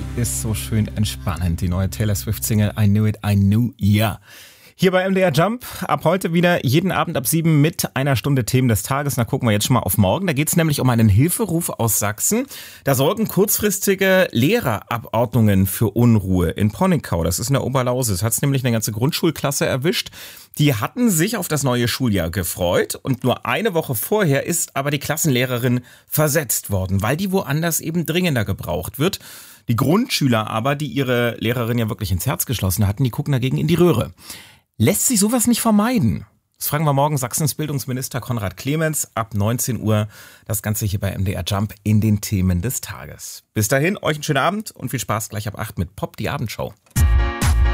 ist so schön entspannend. Die neue Taylor Swift-Single I Knew It, I Knew Ya. Hier bei MDR Jump, ab heute wieder jeden Abend ab 7 mit einer Stunde Themen des Tages. Da gucken wir jetzt schon mal auf morgen. Da geht es nämlich um einen Hilferuf aus Sachsen. Da sorgen kurzfristige Lehrerabordnungen für Unruhe in Ponickau. Das ist in der Oberlausitz. Hat es nämlich eine ganze Grundschulklasse erwischt. Die hatten sich auf das neue Schuljahr gefreut. Und nur eine Woche vorher ist aber die Klassenlehrerin versetzt worden, weil die woanders eben dringender gebraucht wird. Die Grundschüler aber, die ihre Lehrerin ja wirklich ins Herz geschlossen hatten, die gucken dagegen in die Röhre. Lässt sich sowas nicht vermeiden? Das fragen wir morgen Sachsens Bildungsminister Konrad Clemens ab 19 Uhr. Das Ganze hier bei MDR Jump in den Themen des Tages. Bis dahin, euch einen schönen Abend und viel Spaß gleich ab 8 mit Pop, die Abendshow.